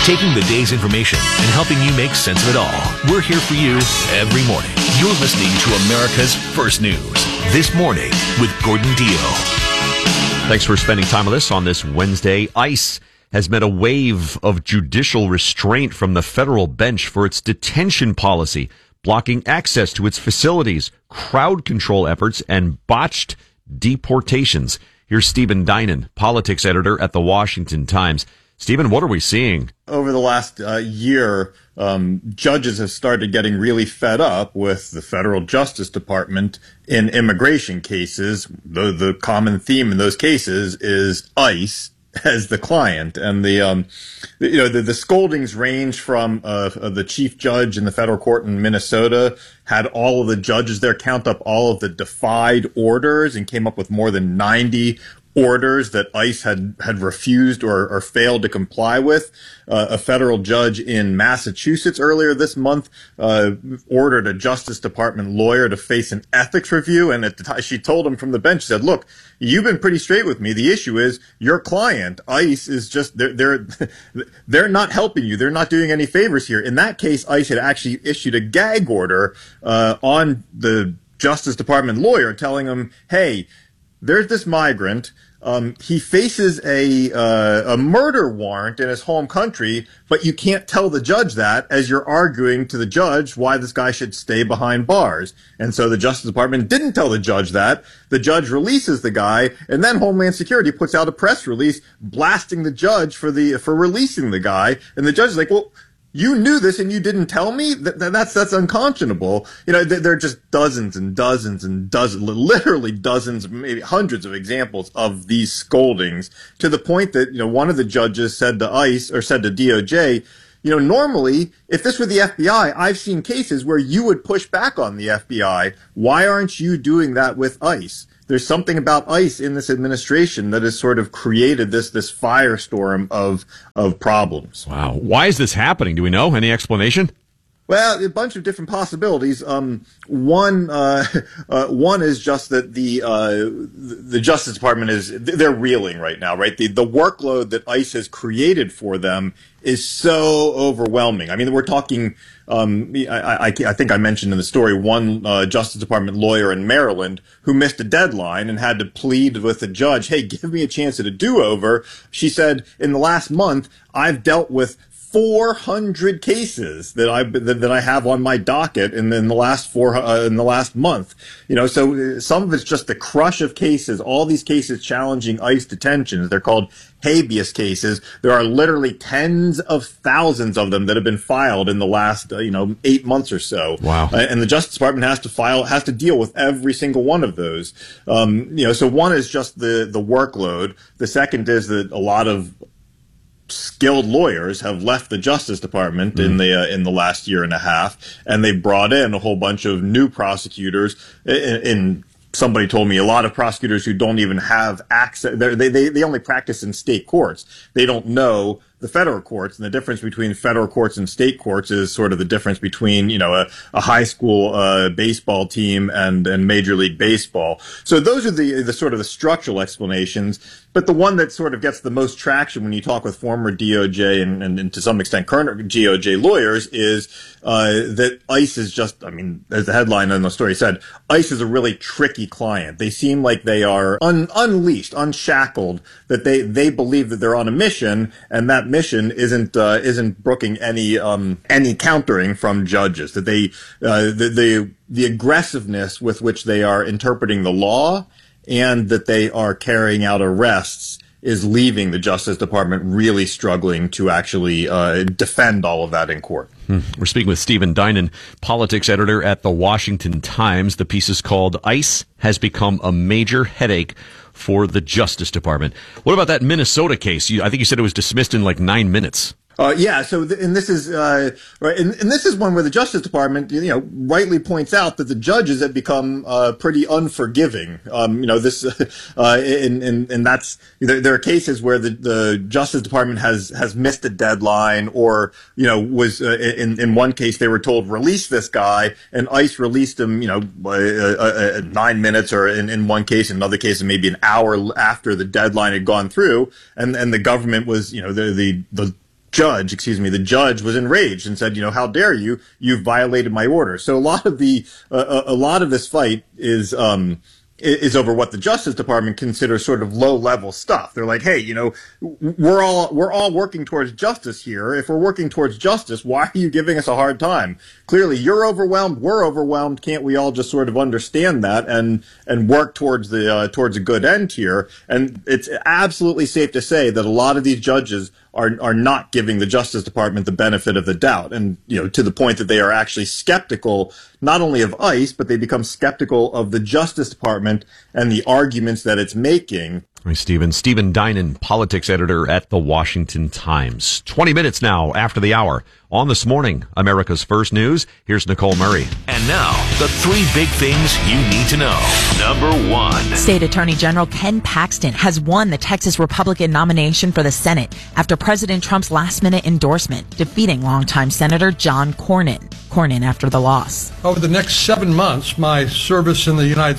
taking the day's information and helping you make sense of it all. We're here for you every morning. You're listening to America's First News. This Morning with Gordon Dio. Thanks for spending time with us on this Wednesday. ICE has met a wave of judicial restraint from the federal bench for its detention policy, blocking access to its facilities, crowd control efforts, and botched deportations. Here's Stephen Dinan, politics editor at the Washington Times. Stephen, what are we seeing? Over the last year, judges have started getting really fed up with the federal Justice Department in immigration cases. The common theme in those cases is ICE as the client, and the scoldings range from the chief judge in the federal court in Minnesota had all of the judges there count up all of the defied orders and came up with more than 90 orders that ICE had refused or failed to comply with. A federal judge in Massachusetts earlier this month ordered a Justice Department lawyer to face an ethics review, and at the time she told him from the bench, she said, "Look, you've been pretty straight with me. The issue is your client, ICE, is just they're not helping you. They're not doing any favors here." In that case, ICE had actually issued a gag order on the Justice Department lawyer, telling him, "Hey, there's this migrant. He faces a murder warrant in his home country, but you can't tell the judge that as you're arguing to the judge why this guy should stay behind bars." And so the Justice Department didn't tell the judge that. The judge releases the guy, and then Homeland Security puts out a press release blasting the judge for releasing the guy. And the judge is like, "Well, you knew this and you didn't tell me? That's unconscionable." You know, there are just dozens and dozens and dozens, literally dozens, maybe hundreds of examples of these scoldings, to the point that, one of the judges said to ICE, or said to DOJ, normally, if this were the FBI, I've seen cases where you would push back on the FBI. Why aren't you doing that with ICE? There's something about ICE in this administration that has sort of created this firestorm of problems. Wow. Why is this happening? Do we know? Any explanation? Well, a bunch of different possibilities. One is just that the Justice Department they're reeling right now, right? The workload that ICE has created for them is so overwhelming. I mean, we're talking, I think I mentioned in the story, one Justice Department lawyer in Maryland who missed a deadline and had to plead with the judge, "Hey, give me a chance at a do-over." She said, "In the last month, I've dealt with 400 cases that I have on my docket in the last month." So some of it's just the crush of cases, all these cases challenging ICE detentions. They're called habeas cases. There are literally tens of thousands of them that have been filed in the last 8 months or so. Wow. And the Justice Department has to deal with every single one of those. So one is just the workload. The second is that a lot of skilled lawyers have left the Justice Department in the last year and a half, and they brought in a whole bunch of new prosecutors. Somebody told me a lot of prosecutors who don't even have access. They only practice in state courts. They don't know the federal courts, and the difference between federal courts and state courts is sort of the difference between, a high school baseball team and Major League Baseball. So those are the sort of the structural explanations. But the one that sort of gets the most traction when you talk with former DOJ and to some extent current DOJ lawyers is that ICE is just, as the headline in the story said, ICE is a really tricky client. They seem like they are unleashed, unshackled, that they believe that they're on a mission, and that mission isn't brooking any countering from judges. That the aggressiveness with which they are interpreting the law and that they are carrying out arrests is leaving the Justice Department really struggling to actually defend all of that in court. We're speaking with Stephen Dinan, politics editor at the Washington Times. The piece is called "ICE Has Become a Major Headache for the Justice Department." What about that Minnesota case? I think you said it was dismissed in like 9 minutes. And this is right, and this is one where the Justice Department, rightly points out that the judges have become pretty unforgiving. And that's there are cases where the Justice Department has missed a deadline, or was in one case they were told release this guy, and ICE released him 9 minutes, or in one case, in another case, maybe an hour after the deadline had gone through, and the government was the judge was enraged and said, how dare you? You've violated my order. So a lot of this fight is over what the Justice Department considers sort of low-level stuff. They're like, hey, we're all working towards justice here. If we're working towards justice, why are you giving us a hard time? Clearly, you're overwhelmed. We're overwhelmed. Can't we all just sort of understand that and work towards a good end here? And it's absolutely safe to say that a lot of these judges are not giving the Justice Department the benefit of the doubt, and to the point that they are actually skeptical not only of ICE, but they become skeptical of the Justice Department and the arguments that it's making. Hi, Stephen Dinan, politics editor at the Washington Times. 20 minutes now after the hour. On This Morning, America's First News, here's Nicole Murray. And now, the 3 big things you need to know. Number 1. State Attorney General Ken Paxton has won the Texas Republican nomination for the Senate after President Trump's last-minute endorsement, defeating longtime Senator John Cornyn. Cornyn after the loss. Over the next 7 months, my service in the United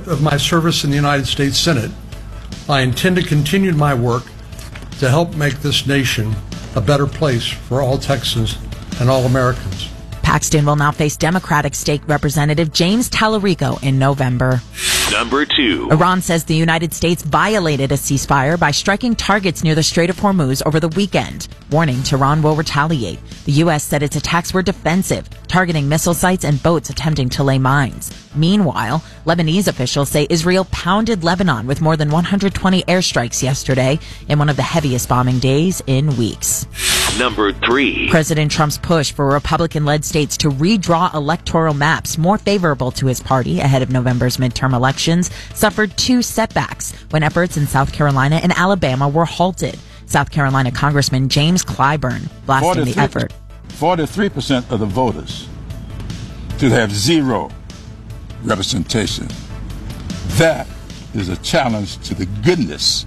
States Senate, I intend to continue my work to help make this nation a better place for all Texans and all Americans. Paxton will now face Democratic State Representative James Tallarico in November. Number 2. Iran says the United States violated a ceasefire by striking targets near the Strait of Hormuz over the weekend, warning Tehran will retaliate. The U.S. said its attacks were defensive, targeting missile sites and boats attempting to lay mines. Meanwhile, Lebanese officials say Israel pounded Lebanon with more than 120 airstrikes yesterday in one of the heaviest bombing days in weeks. Number 3. President Trump's push for Republican-led states to redraw electoral maps more favorable to his party ahead of November's midterm elections suffered 2 setbacks when efforts in South Carolina and Alabama were halted. South Carolina Congressman James Clyburn blasting the effort. 43% of the voters to have 0 representation. That is a challenge to the goodness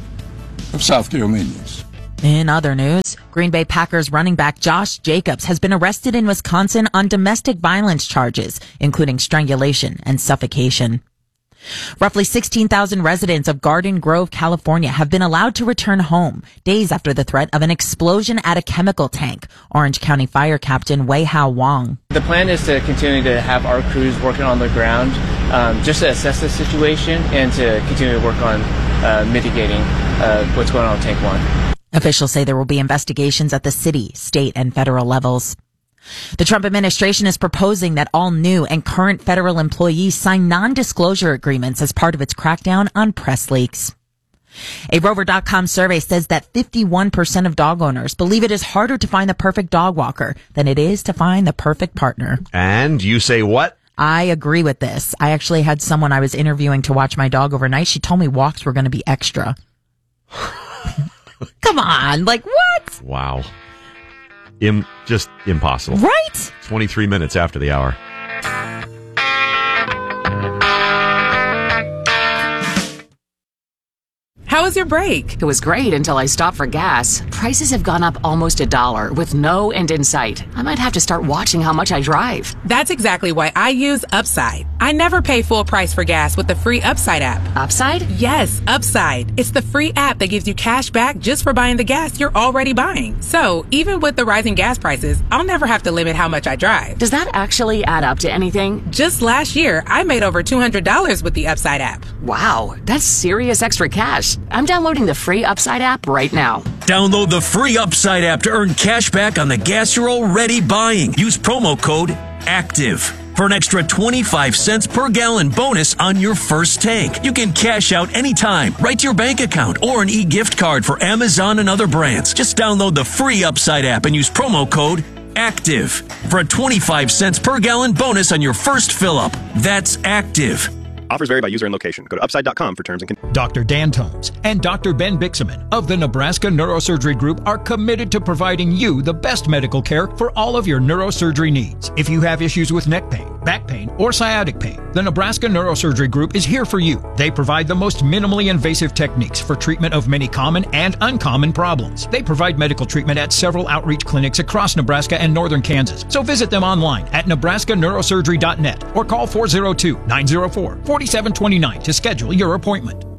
of South Carolinians. In other news, Green Bay Packers running back Josh Jacobs has been arrested in Wisconsin on domestic violence charges, including strangulation and suffocation. Roughly 16,000 residents of Garden Grove, California have been allowed to return home days after the threat of an explosion at a chemical tank. Orange County Fire Captain Wei Hao Wong. The plan is to continue to have our crews working on the ground just to assess the situation and to continue to work on mitigating what's going on with Tank 1. Officials say there will be investigations at the city, state, and federal levels. The Trump administration is proposing that all new and current federal employees sign non-disclosure agreements as part of its crackdown on press leaks. A Rover.com survey says that 51% of dog owners believe it is harder to find the perfect dog walker than it is to find the perfect partner. And you say what? I agree with this. I actually had someone I was interviewing to watch my dog overnight. She told me walks were going to be extra. Come on, like what? Wow. Just impossible. Right? 23 minutes after the hour. How was your break? It was great until I stopped for gas. Prices have gone up almost $1 with no end in sight. I might have to start watching how much I drive. That's exactly why I use Upside. I never pay full price for gas with the free Upside app. Upside? Yes, Upside. It's the free app that gives you cash back just for buying the gas you're already buying. So even with the rising gas prices, I'll never have to limit how much I drive. Does that actually add up to anything? Just last year, I made over $200 with the Upside app. Wow, that's serious extra cash. I'm downloading the free Upside app right now. Download the free Upside app to earn cash back on the gas you're already buying. Use promo code ACTIVE for an extra 25 cents per gallon bonus on your first tank. You can cash out anytime, right to your bank account, or an e-gift card for Amazon and other brands. Just download the free Upside app and use promo code ACTIVE for a 25 cents per gallon bonus on your first fill-up. That's ACTIVE. Offers vary by user and location. Go to upside.com for terms and conditions. Dr. Dan Tomes and Dr. Ben Bixaman of the Nebraska Neurosurgery Group are committed to providing you the best medical care for all of your neurosurgery needs. If you have issues with neck pain, back pain, or sciatic pain, the Nebraska Neurosurgery Group is here for you. They provide the most minimally invasive techniques for treatment of many common and uncommon problems. They provide medical treatment at several outreach clinics across Nebraska and northern Kansas. So visit them online at nebraskaneurosurgery.net or call 402-904-4729 to schedule your appointment.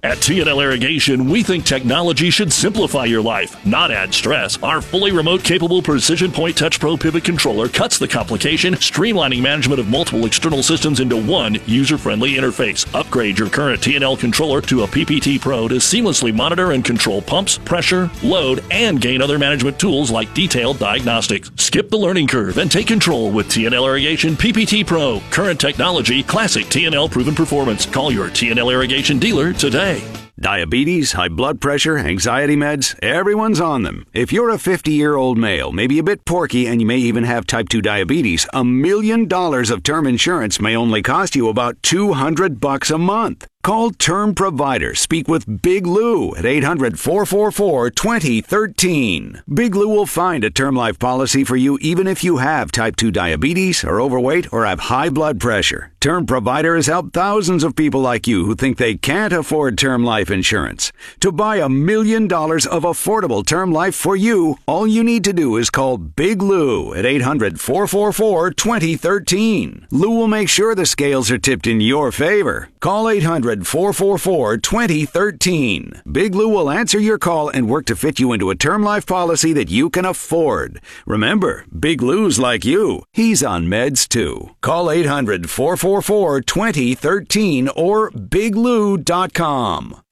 At T&L Irrigation, we think technology should simplify your life, not add stress. Our fully remote capable Precision Point Touch Pro Pivot Controller cuts the complication, streamlining management of multiple external systems into one user-friendly interface. Upgrade your current T&L controller to a PPT Pro to seamlessly monitor and control pumps, pressure, load, and gain other management tools like detailed diagnostics. Skip the learning curve and take control with T&L Irrigation PPT Pro. Current technology, classic T&L proven performance. Call your T&L Irrigation dealer today. Diabetes, high blood pressure, anxiety meds, everyone's on them. If you're a 50-year-old male, maybe a bit porky, and you may even have type 2 diabetes, $1 million of term insurance may only cost you about $200 a month. Call Term Provider. Speak with Big Lou at 800-444-2013. Big Lou will find a term life policy for you even if you have type 2 diabetes, are overweight, or have high blood pressure. Term Provider has helped thousands of people like you who think they can't afford term life insurance. To buy $1 million of affordable term life for you, all you need to do is call Big Lou at 800-444-2013. Lou will make sure the scales are tipped in your favor. Call 800-444-2013. Big Lou will answer your call and work to fit you into a term life policy that you can afford. Remember, Big Lou's like you. He's on meds too. Call 800-444-2013 or biglou.com.